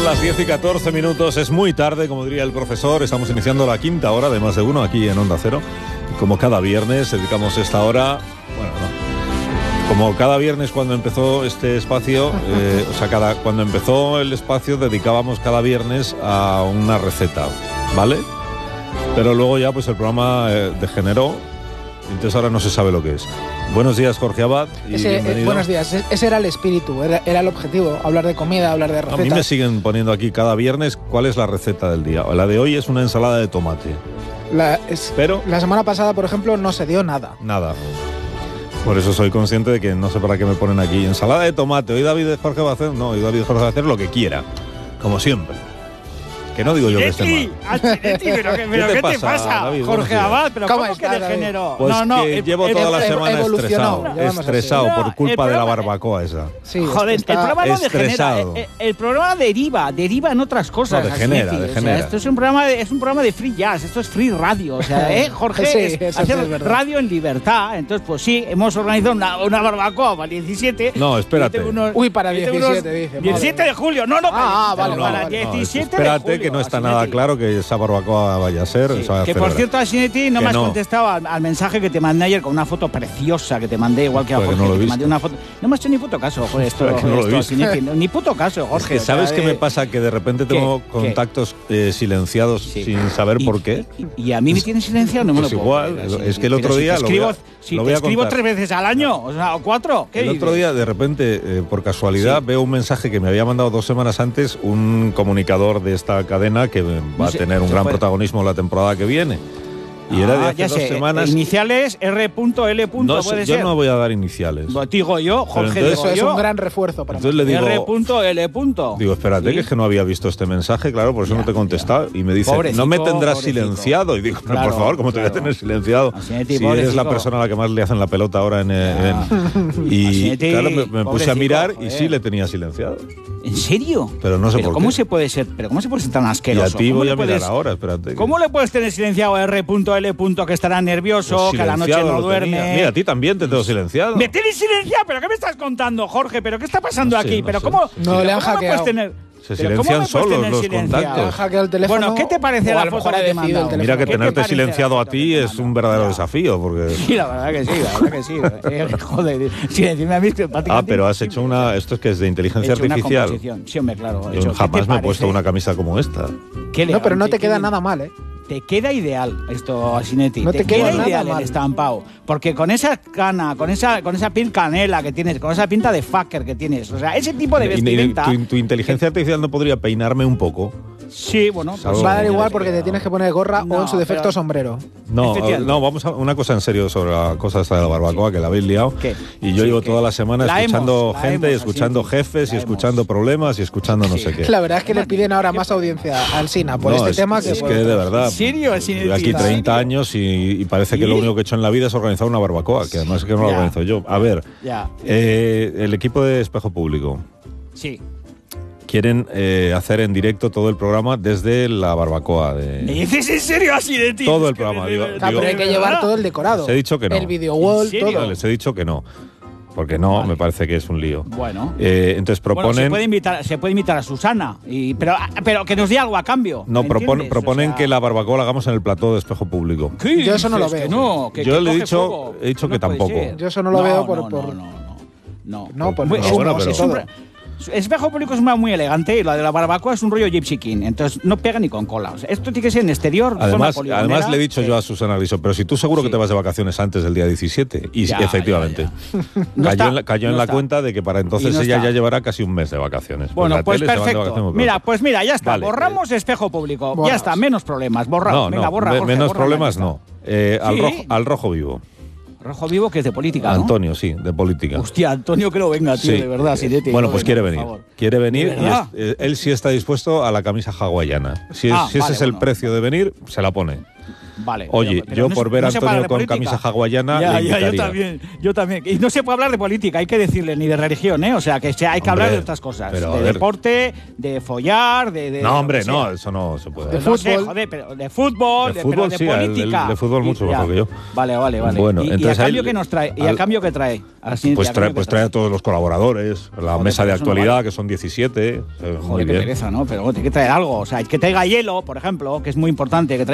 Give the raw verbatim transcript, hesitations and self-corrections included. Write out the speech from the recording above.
las diez y catorce minutos, es muy tarde, como diría el profesor. Estamos iniciando la quinta hora de Más de Uno aquí en Onda Cero. Y como cada viernes dedicamos esta hora, bueno, no, como cada viernes cuando empezó este espacio, eh, o sea, cada, cuando empezó el espacio dedicábamos cada viernes a una receta, ¿vale? Pero luego ya pues el programa eh, degeneró, entonces ahora no se sabe lo que es. Buenos días, Jorge Abad, y Ese, bienvenido. Eh, buenos días, ese era el espíritu, era, era el objetivo, hablar de comida, hablar de recetas. A mí me siguen poniendo aquí cada viernes cuál es la receta del día. La de hoy es una ensalada de tomate. La, es, Pero la semana pasada, por ejemplo, no se dio nada. Nada. Por eso soy consciente de que no sé para qué me ponen aquí ensalada de tomate. Hoy David Jorge va a hacer, no, hoy David Jorge va a hacer lo que quiera, como siempre. Que no digo yo que esté mal. Achinetti, pero ¿qué, pero ¿Qué te ¿qué te pasa, pasa, David? Buenos Jorge días. Abad? ¿Pero ¿Cómo cómo, está, que David? degeneró? Pues no, no, que el- llevo el- toda la el- semana evolucionado, estresado, llamamos así. estresado No, por el culpa de la programa- barbacoa esa. Sí, Joder, está- el programa no estresado. degenera, el, el programa deriva, deriva en otras cosas. No, degenera, Achinetti. O sea, degenera. esto es un programa de, es un programa de free jazz, esto es free radio, o sea, ¿eh, Jorge? Sí, es eso hacer sí es verdad. radio en libertad. Entonces, pues sí, hemos organizado una, una barbacoa para el diecisiete. No, espérate. Y tengo unos- Uy, para y tengo diecisiete, unos- dice, diecisiete madre de julio, no, no, Ah, para, vale, para vale, vale. diecisiete de Espérate, julio. que no está Achinetti. nada claro que esa barbacoa vaya a ser. Sí, se va a que por celebrar. cierto, Achinetti, no Que me has no. contestado al, al mensaje que te mandé ayer con una foto preciosa que te mandé, igual que a Porque Jorge. no lo he que te visto. mandé una foto. No me has hecho ni puto caso, joder, esto, Porque no lo he esto, visto. Achinetti, no, ni puto caso, Es Jorge. que, o sea, ¿sabes qué eh, me pasa? Que de repente ¿qué? tengo ¿Qué? contactos eh, silenciados Sí. sin saber Y- por qué. Y, y a mí me tienen silenciado, no me Pues lo puedo igual, creer, es Achinetti. que el otro Pero día si lo te voy a- escribo, si lo te voy a escribo contar. tres veces al año, o sea, o cuatro. ¿qué El otro dices? día, de repente, eh, por casualidad, Sí. veo un mensaje que me había mandado dos semanas antes un comunicador de esta cadena que va No a sé, tener un se gran puede- protagonismo la temporada que viene. Y era de Ah, hace ya dos sé, semanas. Iniciales R punto L. No sé, puede yo ser. no voy a dar iniciales. Pues digo yo, Jorge, entonces- digo Eso es yo. un gran refuerzo para mí. Entonces le digo, R punto L. digo, espérate, Sí. que es que no había visto este mensaje, claro, por eso Ya, no te he contestado. Y me dice, Pobrecito, no me tendrás pobrecito. silenciado. Y digo, pero Claro, por favor, ¿cómo te voy a claro. tener silenciado? Achinetti, Si eres la pobrecito. persona a la que más le hacen la pelota ahora en... eh, en- y Achinetti, claro, me, me puse a pobrecito, mirar y joder. sí le tenía silenciado. ¿En serio? Pero no sé por ¿cómo qué. se puede ser? ¿Pero cómo se puede ser tan Y asqueroso? a ti ¿Cómo voy le a mirar puedes- ahora, espérate. que- ¿Cómo le puedes tener silenciado a R punto L. que estará nervioso, Pues que a la noche silenciado no lo duerme? tenía. Mira, a ti también te tengo silenciado. ¿Me tienes silenciado? ¿Pero qué me estás contando, Jorge? ¿Pero qué está pasando No sé, aquí? no ¿Pero sé. cómo, No, pero le han cómo me puedes hackeado. tener- Se pero ¿cómo silencian me puedes solos tener los silenciado? contactos. Han hackeado el teléfono. Bueno, ¿qué te parece o la a lo foto mejor que ha te he decidido el mandado? teléfono. Mira que ¿Qué te tenerte parece la silenciado a foto que ti te he es un mandado? verdadero Ya. desafío, porque... Sí, la verdad que sí, la verdad que sí. Eh, joder, sí, encima a mí que prácticamente Ah, pero has hecho una... Esto es que es de he inteligencia hecho una artificial. composición. Sí, hombre, claro. he Yo hecho. ¿Qué jamás te me he puesto parece? una camisa como esta. Qué No, pero no elegante, te qué queda bien. nada mal, ¿eh? Te queda ideal esto, Achinetti. No te, te queda queda nada ideal mal. el estampado. Porque con esa cana, con esa, con esa piel canela que tienes, con esa pinta de fucker que tienes, o sea, ese tipo de Y- y- vestimenta. tu, tu inteligencia artificial no podría peinarme un poco. Sí, bueno, pues Salvo- Va a dar no, igual porque te tienes que poner gorra No, o en su defecto pero- sombrero. No, Efectivamente. no, vamos a una cosa en serio sobre la cosa esta de la barbacoa que la habéis liado. ¿Qué? Y yo Sí, llevo ¿qué? toda la semana La escuchando hemos, la gente, y hemos, escuchando Achinetti, jefes, y la escuchando hemos. problemas, y escuchando no Sí. sé qué. La verdad es que le piden ahora más audiencia al Sina por No, este es, tema que es por que de otros. verdad. ¿En serio, Achinetti? Llevo aquí ¿En treinta serio? años y, y parece que ¿Sí? lo único que he hecho en la vida es organizar una barbacoa, que además es que no la Ya. organizo yo. A ver, Ya. eh, el equipo de Espejo Público Sí. quieren eh, hacer en directo todo el programa desde la barbacoa. ¿Me De... dices en serio, Achinetti? Todo Es el que programa, me- digo- me- Claro, digo- pero hay que ¿de llevar verdad? todo el decorado. Les he dicho que no. El video wall, ¿En serio? todo. Les he dicho que no, porque no, Vale. me parece que es un lío. Bueno. Eh, entonces Bueno, se proponen... puede invitar, se puede invitar a Susana, y, pero, pero que nos dé algo a cambio. No, ¿me propon- entiendes? proponen O sea, que la barbacoa la hagamos en el plató de Espejo Público. ¿qué Yo eso no lo dices? veo. Que no, que, Yo que le he coge dicho- fuego. he dicho que puede tampoco. ser. Yo eso no lo veo por- No, por- no, no, no. No, No, por Muy- los es- humos y es todo. un ra- Espejo Público es muy elegante y la de la barbacoa es un rollo Gypsy King, entonces no pega ni con cola. O sea, esto tiene que ser en exterior. zona Además, poligonera. además le he dicho Sí. yo a Susana Griso, pero si tú seguro Sí. que te vas de vacaciones antes del día diecisiete. Y Ya, efectivamente, ya, ya. No cayó, está, en la, cayó en no la está. cuenta de que para entonces Y no ella está. ya llevará casi un mes de vacaciones. Bueno, la pues tele se van de perfecto. vacaciones muy Mira, pronto. pues mira, ya está. Vale. Borramos Espejo Público. Borras. Ya está, menos problemas. Borrado. No, Venga, no, borra, me- Jorge, menos borra, problemas ya está. no. Eh, al, Sí. rojo, al rojo vivo. Rojo Vivo, que es de política, ¿no? Antonio, sí, de política. Hostia, Antonio, que no venga, tío, Sí. de verdad. Sinetti, Bueno, no pues venga, quiere por venir. favor. Quiere venir ¿De y verdad? es- eh, él sí está dispuesto a la camisa hawaiana. Si, es- Ah, si ese vale, es el bueno. precio de venir, se la pone. Vale. Oye, pero- pero yo no por se- ver a no se puede Antonio hablar de con política. camisa hawaiana Ya, le ya, yo invitaría. también, yo también. Y no se puede hablar de política, hay que decirle ni de religión, ¿eh? O sea, que se- hay que Hombre, hablar de otras cosas. pero, a de ver. deporte, de follar, de. de No, hombre, lo que no, sea. eso no se puede. De No sé, fútbol. joder, pero de fútbol, De de, fútbol, pero de sí, el- el- política. de fútbol Y- mucho ya. mejor que yo. Vale, vale, vale. Bueno, y, y entonces a ahí cambio le- que nos trae, y a al- cambio que trae. Así, Pues y a trae, cambio pues que trae a todos los colaboradores, la Joder, mesa de pero eso no actualidad, vale. que son diecisiete. eh, muy Joder, qué bien. pereza, ¿no? Pero bueno, tiene que traer algo. O sea, que traiga hielo, por ejemplo, que es muy importante, que traiga